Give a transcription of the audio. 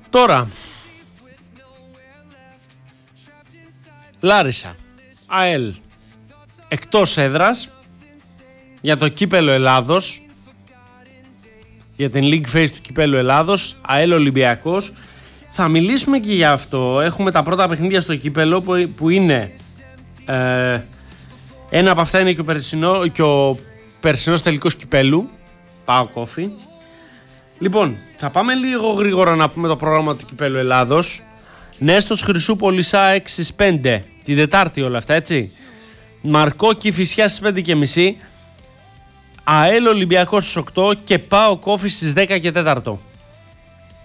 Τώρα, Λάρισα, ΑΕΛ εκτός έδρας για το κύπελο Ελλάδος, για την League Phase του κυπέλου Ελλάδος, ΑΕΛ Ολυμπιακός. Θα μιλήσουμε και για αυτό. Έχουμε τα πρώτα παιχνίδια στο κύπελο που είναι ένα από αυτά είναι και ο περσινός τελικός κυπέλου, ΠΑΟΚ Όφη. Λοιπόν, θα πάμε λίγο γρήγορα να πούμε το πρόγραμμα του κυπέλου Ελλάδος. Νέστος Χρυσούπολης ΑΕΚ στις 5 την Τετάρτη όλα αυτά, έτσι. Μαρκό Κηφισιά στις 5:30, ΑΕΛ Ολυμπιακός στις 8 και ΠΑΟΚ Όφη στις 10 και 4.